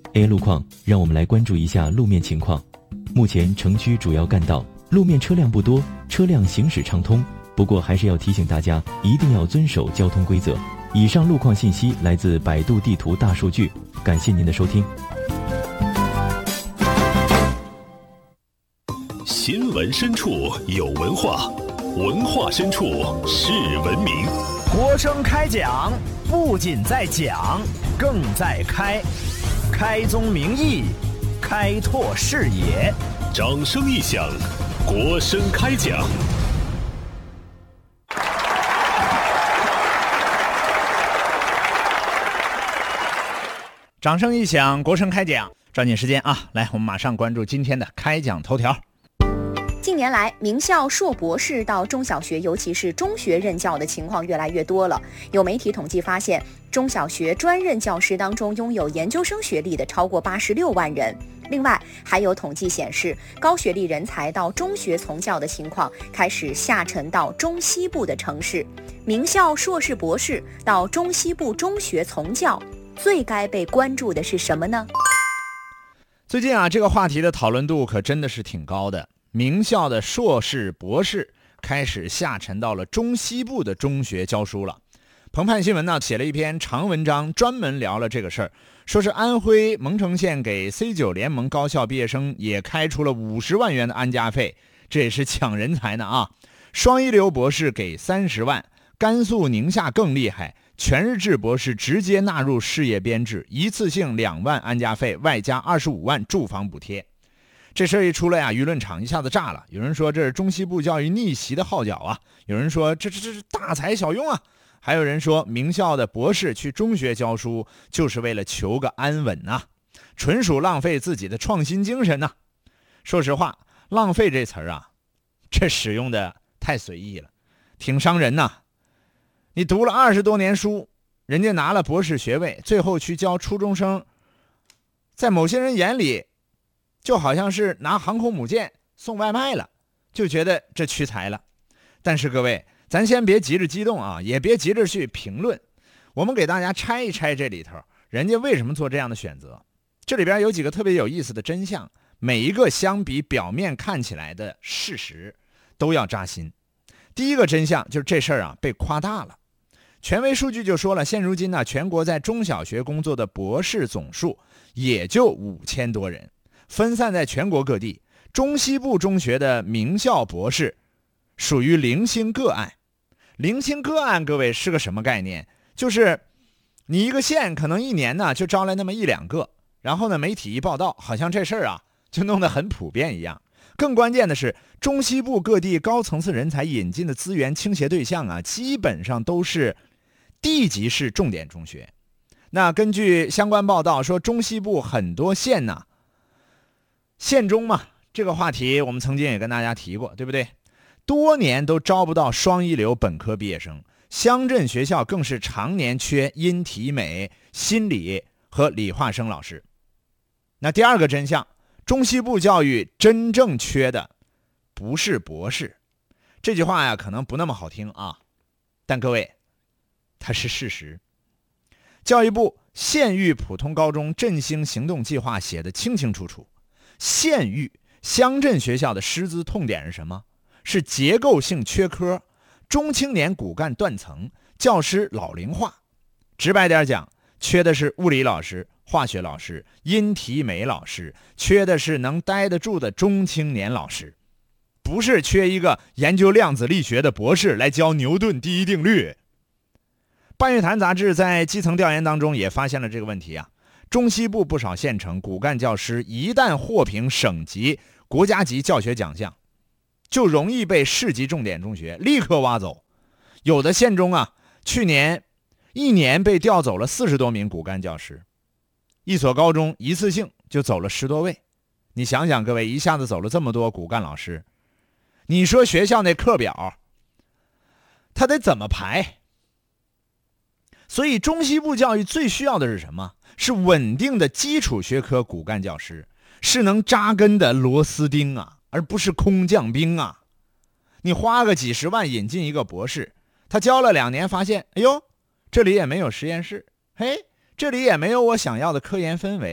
A 路况，让我们来关注一下路面情况。目前城区主要干道路面车辆不多，车辆行驶畅通。不过还是要提醒大家，一定要遵守交通规则。以上路况信息来自百度地图大数据，感谢您的收听。 新闻深处有文化，文化深处是文明。 国声开讲，不仅在讲，更在开。开宗明义，开拓视野。 掌声一响，国声开讲。 掌声一响，国声开讲。抓紧时间啊，来，我们马上关注今天的开讲头条。 近年来，名校硕博士到中小学，尤其是中学任教的情况越来越多了。有媒体统计发现，中小学专任教师当中拥有研究生学历的超过86万人。另外，还有统计显示，高学历人才到中学从教的情况开始下沉到中西部的城市。名校硕士博士到中西部中学从教，最该被关注的是什么呢？ 最近啊，这个话题的讨论度可真的是挺高的。名校的硕士博士开始下沉到了中西部的中学教书了。澎湃新闻呢写了一篇长文章，专门聊了这个事儿，说是安徽蒙城县给 C9 联盟高校毕业生也开出了50万元的安家费，这也是抢人才呢啊！双一流博士给30万，甘肃宁夏更厉害，全日制博士直接纳入事业编制，一次性2万安家费，外加25万住房补贴。这事儿一出来啊，舆论场一下子炸了。有人说这是中西部教育逆袭的号角啊，有人说这是大材小用啊，还有人说名校的博士去中学教书就是为了求个安稳啊，纯属浪费自己的创新精神啊。说实话，浪费这词儿啊，这使用的太随意了，挺伤人呐。你读了20多年书，人家拿了博士学位，最后去教初中生，在某些人眼里就好像是拿航空母舰送外卖了，就觉得这屈才了。但是各位，咱先别急着激动啊，也别急着去评论，我们给大家拆一拆这里头人家为什么做这样的选择。这里边有几个特别有意思的真相，每一个相比表面看起来的事实都要扎心。第一个真相就是这事儿啊被夸大了。权威数据就说了，现如今呢，全国在中小学工作的博士总数也就5000多人，分散在全国各地。中西部中学的名校博士属于零星个案。零星个案，各位是个什么概念？就是你一个县可能一年呢就招来那么1-2个，然后呢媒体一报道，好像这事儿啊就弄得很普遍一样。更关键的是，中西部各地高层次人才引进的资源倾斜对象啊，基本上都是地级市重点中学。那根据相关报道说，中西部很多县呢，县中嘛，这个话题我们曾经也跟大家提过，对不对？多年都招不到双一流本科毕业生，乡镇学校更是常年缺音体美、心理和理化生老师。那第二个真相，中西部教育真正缺的不是博士。这句话呀可能不那么好听啊，但各位，它是事实。教育部县域普通高中振兴行动计划写得清清楚楚，县域乡镇学校的师资痛点是什么？是结构性缺科，中青年骨干断层，教师老龄化。直白点讲，缺的是物理老师、化学老师、音体美老师，缺的是能待得住的中青年老师，不是缺一个研究量子力学的博士来教牛顿第一定律。半月谈杂志在基层调研当中也发现了这个问题啊。中西部不少县城骨干教师一旦获评省级、国家级教学奖项，就容易被市级重点中学立刻挖走。有的县中啊，去年1年被调走了40多名骨干教师，一所高中一次性就走了10多位。你想想各位，一下子走了这么多骨干老师，你说学校那课表他得怎么排？所以中西部教育最需要的是什么？是稳定的基础学科骨干教师，是能扎根的螺丝钉啊，而不是空降兵啊。你花个几十万引进一个博士，他教了2年发现，哎呦，这里也没有实验室，嘿，这里也没有我想要的科研氛围，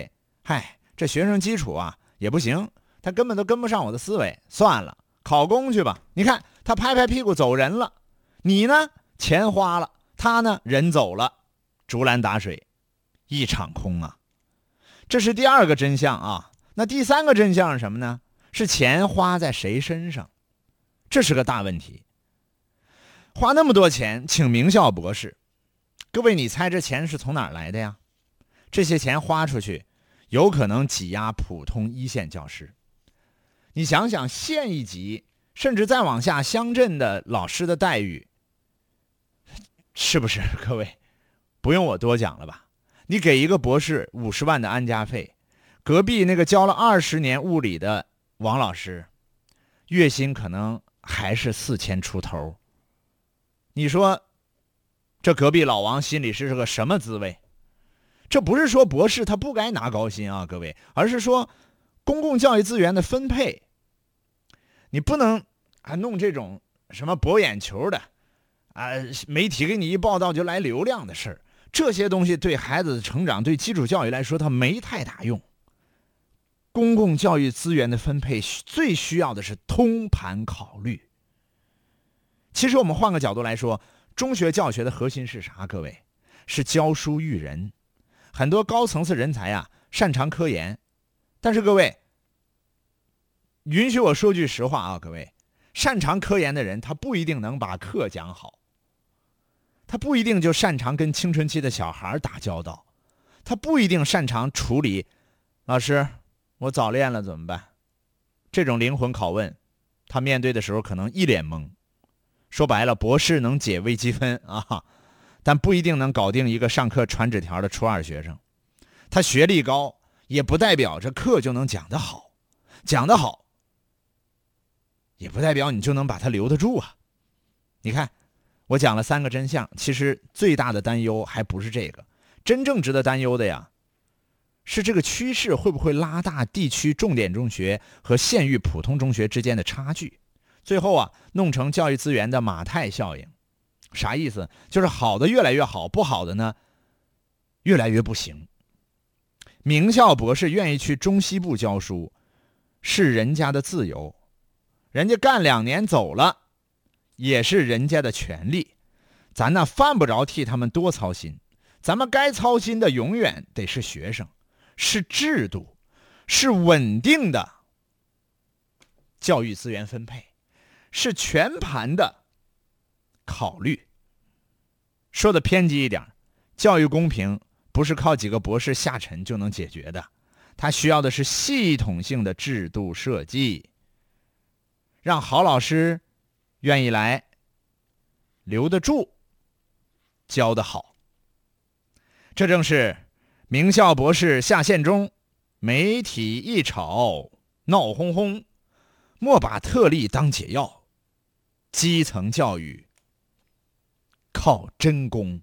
嗨，这学生基础啊也不行，他根本都跟不上我的思维，算了，考公去吧。你看他拍拍屁股走人了，你呢钱花了，他呢人走了，竹篮打水一场空啊。这是第二个真相啊。那第三个真相是什么呢？是钱花在谁身上，这是个大问题。花那么多钱请名校博士，各位你猜这钱是从哪儿来的呀？这些钱花出去有可能挤压普通一线教师。你想想县一级甚至再往下乡镇的老师的待遇，是不是？各位不用我多讲了吧。你给一个博士50万的安家费，隔壁那个教了20年物理的王老师月薪可能还是4000出头。你说这隔壁老王心里是个什么滋味？这不是说博士他不该拿高薪啊，各位，而是说公共教育资源的分配，你不能弄这种什么博眼球的媒体给你一报道就来流量的事儿，这些东西对孩子的成长，对基础教育来说它没太大用。公共教育资源的分配最需要的是通盘考虑。其实我们换个角度来说，中学教学的核心是啥？各位，是教书育人。很多高层次人才啊擅长科研，但是各位允许我说句实话啊，各位，擅长科研的人他不一定能把课讲好，他不一定就擅长跟青春期的小孩打交道，他不一定擅长处理老师我早恋了怎么办这种灵魂拷问，他面对的时候可能一脸懵。说白了，博士能解微积分啊，但不一定能搞定一个上课传纸条的初二学生。他学历高也不代表这课就能讲得好，讲得好也不代表你就能把他留得住啊。你看我讲了3个真相，其实最大的担忧还不是这个，真正值得担忧的呀是这个趋势会不会拉大地区重点中学和县域普通中学之间的差距，最后啊弄成教育资源的马太效应。啥意思？就是好的越来越好，不好的呢越来越不行。名校博士愿意去中西部教书是人家的自由，人家干2年走了也是人家的权利，咱呢犯不着替他们多操心。咱们该操心的永远得是学生，是制度，是稳定的教育资源分配，是全盘的考虑。说的偏激一点，教育公平不是靠几个博士下沉就能解决的，它需要的是系统性的制度设计，让好老师愿意来，留得住，教得好。这正是名校博士下线中，媒体一吵闹哄哄，莫把特例当解药，基层教育靠真功。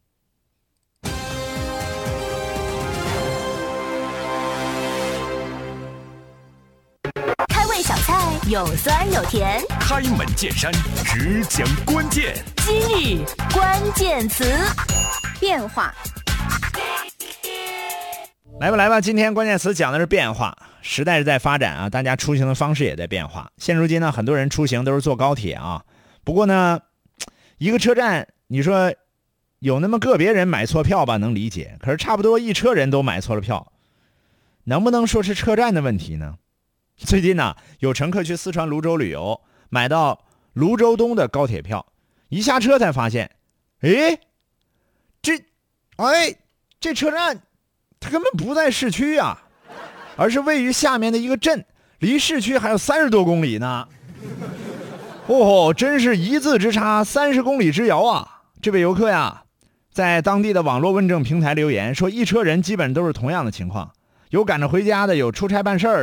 开胃小菜有酸有甜， 开门见山，只讲关键。 今日关键词， 变化。 来吧来吧，今天关键词讲的是变化。时代是在发展啊，大家出行的方式也在变化。现如今呢，很多人出行都是坐高铁啊。不过呢，一个车站，你说有那么个别人买错票吧，能理解。可是差不多一车人都买错了票，能不能说是车站的问题呢？最近呢，有乘客去四川泸州旅游，买到泸州东的高铁票，一下车才发现，这车站它根本不在市区啊，而是位于下面的一个镇，离市区还有30多公里呢。真是一字之差，30公里之遥啊！这位游客呀，在当地的网络问政平台留言说，一车人基本都是同样的情况，有赶着回家的，有出差办事儿